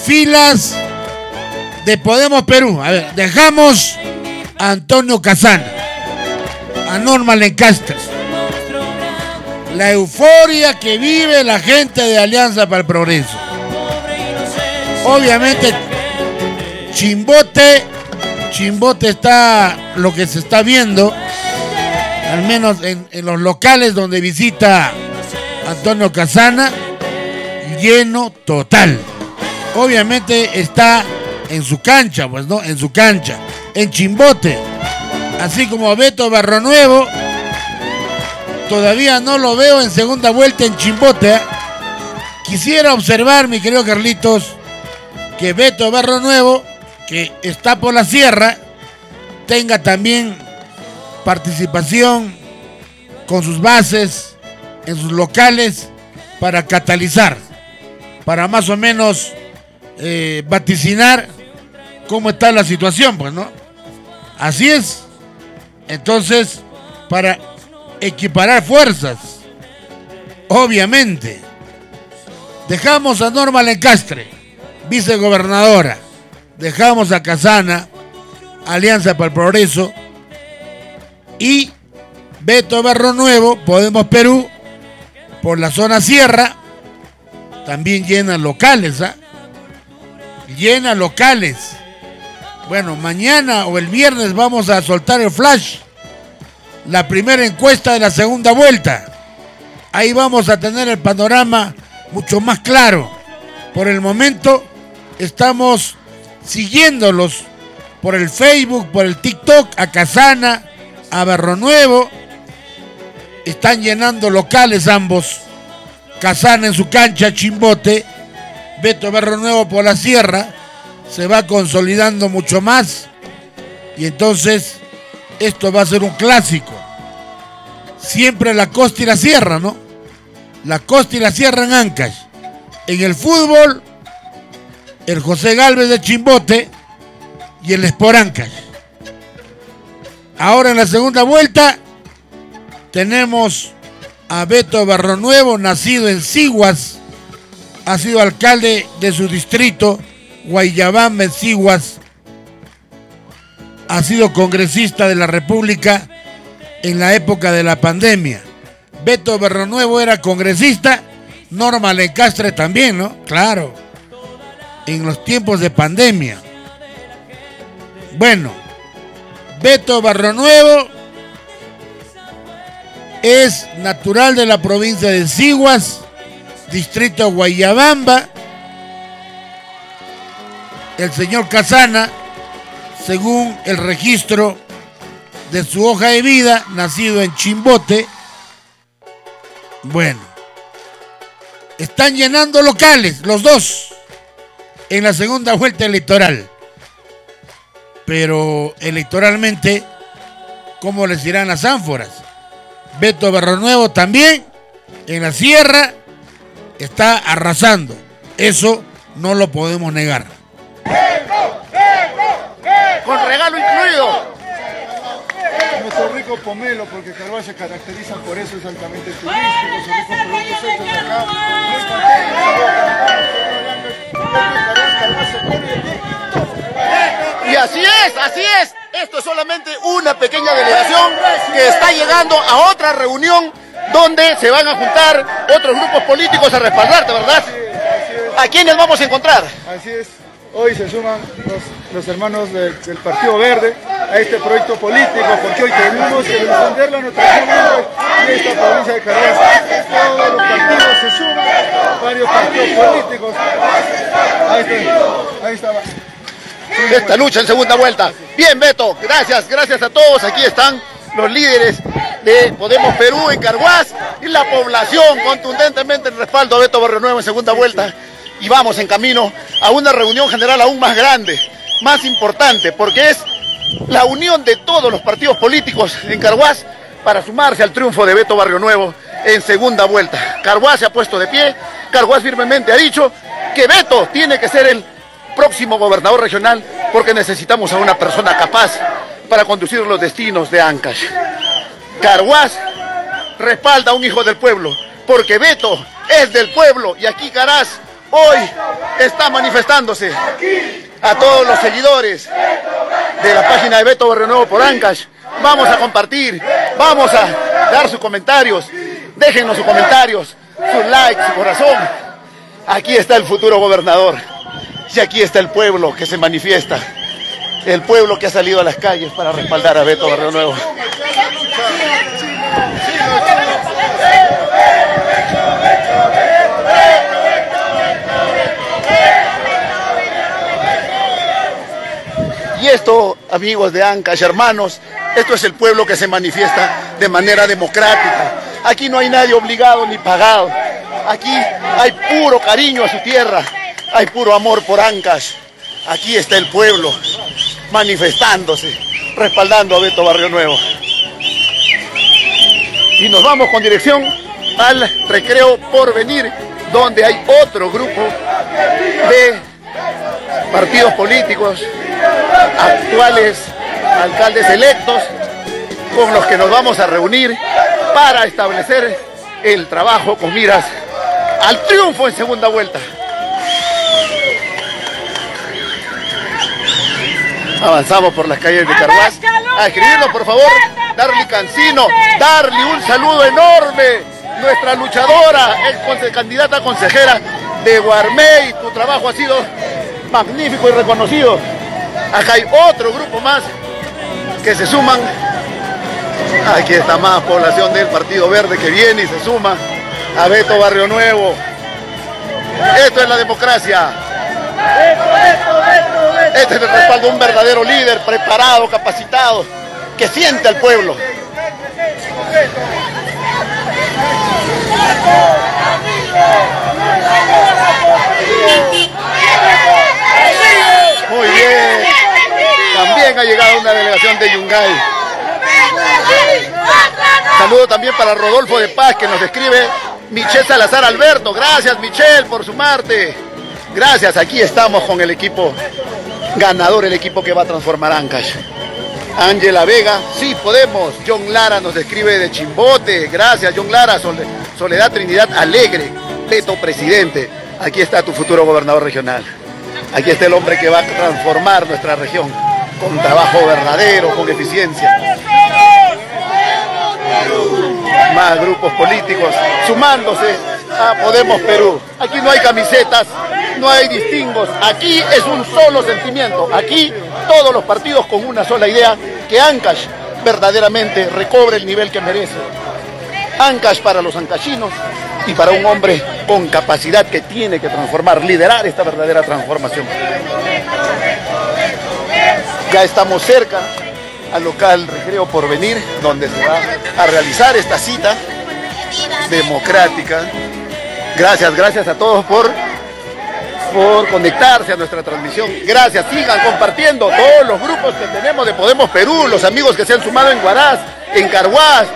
Filas de Podemos Perú. A ver, dejamos a Antonio Casana, a Norma Lencastre. La euforia que vive la gente de Alianza para el Progreso. Obviamente, Chimbote está lo que se está viendo, al menos en los locales donde visita Antonio Casana, lleno total. Obviamente está en su cancha, pues no, en su cancha, en Chimbote. Así como Beto Barronuevo, todavía no lo veo en segunda vuelta en Chimbote. Quisiera observar, mi querido Carlitos, que Beto Barronuevo, que está por la sierra, tenga también participación con sus bases, en sus locales, para catalizar, para más o menos vaticinar cómo está la situación, pues, ¿no? Así es. Entonces, para equiparar fuerzas, obviamente, dejamos a Norma Lencastre, vicegobernadora, dejamos a Casana, Alianza para el Progreso, y Beto Barronuevo, Podemos Perú, por la zona sierra, también llena locales, llena locales. Bueno, mañana o el viernes vamos a soltar el flash, la primera encuesta de la segunda vuelta. Ahí vamos a tener el panorama mucho más claro. Por el momento estamos siguiéndolos por el Facebook, por el TikTok, a Casana, a Barronuevo. Están llenando locales ambos. Casana en su cancha, Chimbote. Beto Barronuevo por la sierra. Se va consolidando mucho más. Y entonces esto va a ser un clásico. Siempre la costa y la sierra, ¿no? La costa y la sierra en Ancash. En el fútbol, el José Gálvez de Chimbote y el Sport Ancash. Ahora en la segunda vuelta tenemos a Beto Barronuevo, nacido en Siguas, ha sido alcalde de su distrito, Guayabamba en Siguas, ha sido congresista de la República en la época de la pandemia. Beto Barronuevo era congresista, Norma Lencastre también, ¿no? Claro, en los tiempos de pandemia. Bueno, Beto Barronuevo es natural de la provincia de Siguas, distrito Guayabamba. El señor Casana, según el registro de su hoja de vida, nacido en Chimbote. Bueno, están llenando locales los dos en la segunda vuelta electoral. Pero electoralmente, ¿cómo les irán las ánforas? Beto Barronuevo también en la sierra está arrasando. Eso no lo podemos negar. Con regalo incluido. Nuestro rico pomelo, porque Carvalho se caracteriza por eso, es altamente turístico, sus ricos productos hechos acá. Y así es. Esto es solamente una pequeña delegación que está llegando a otra reunión donde se van a juntar otros grupos políticos a respaldarte, ¿verdad? ¿A quiénes vamos a encontrar? Así es. Hoy se suman los hermanos del Partido Verde a este proyecto político, porque hoy tenemos que defender la nutrición de esta provincia de Carhuaz. Todos los partidos se suman, varios partidos políticos. Ahí está. Esta lucha en segunda vuelta. Bien, Beto, gracias a todos. Aquí están los líderes de Podemos Perú en Carhuaz y la población contundentemente en respaldo a Beto Barronuevo en segunda vuelta. Y vamos en camino a una reunión general aún más grande, más importante, porque es la unión de todos los partidos políticos en Carhuaz para sumarse al triunfo de Beto Barronuevo en segunda vuelta. Carhuaz se ha puesto de pie, Carhuaz firmemente ha dicho que Beto tiene que ser el próximo gobernador regional porque necesitamos a una persona capaz para conducir los destinos de Ancash. Carhuaz respalda a un hijo del pueblo, porque Beto es del pueblo y aquí Caraz hoy está manifestándose. A todos los seguidores de la página de Beto Barrionuevo por Ancash, vamos a compartir, vamos a dar sus comentarios, déjenos sus comentarios, sus likes, su corazón. Aquí está el futuro gobernador y aquí está el pueblo que se manifiesta, el pueblo que ha salido a las calles para respaldar a Beto Barrionuevo. Y esto, amigos de Ancash, hermanos, esto es el pueblo que se manifiesta de manera democrática. Aquí no hay nadie obligado ni pagado. Aquí hay puro cariño a su tierra, hay puro amor por Ancash. Aquí está el pueblo manifestándose, respaldando a Beto Barrionuevo. Y nos vamos con dirección al Recreo Porvenir, donde hay otro grupo de partidos políticos, actuales alcaldes electos, con los que nos vamos a reunir para establecer el trabajo con miras al triunfo en segunda vuelta. Avanzamos por las calles de Carhuaz. A escribirlo, por favor, Darly Cancino. Darly, un saludo enorme. Nuestra luchadora, candidata a consejera de Guarmey. Tu trabajo ha sido magnífico y reconocido. Acá hay otro grupo más que se suman. Aquí está más población del Partido Verde que viene y se suma a Beto Barrionuevo. Esto es la democracia. Este es el respaldo de un verdadero líder preparado, capacitado, que siente al pueblo. Muy bien. También ha llegado una delegación de Yungay. Saludo también para Rodolfo de Paz, que nos escribe Michelle Salazar Alberto. Gracias, Michelle, por sumarte. Gracias, aquí estamos con el equipo ganador, el equipo que va a transformar Ancash. Ángela Vega, sí podemos. John Lara nos escribe de Chimbote. Gracias, John Lara. Soledad Trinidad Alegre, Beto presidente. Aquí está tu futuro gobernador regional. Aquí está el hombre que va a transformar nuestra región con trabajo verdadero, con eficiencia. Más grupos políticos sumándose a Podemos Perú. Aquí no hay camisetas, no hay distingos. Aquí es un solo sentimiento. Aquí todos los partidos con una sola idea, que Ancash verdaderamente recobre el nivel que merece. Ancash para los ancachinos y para un hombre con capacidad que tiene que transformar, liderar esta verdadera transformación. Ya estamos cerca al local Recreo Porvenir, donde se va a realizar esta cita democrática. Gracias a todos por conectarse a nuestra transmisión. Gracias, sigan compartiendo todos los grupos que tenemos de Podemos Perú, los amigos que se han sumado en Huaraz, en Carhuaz,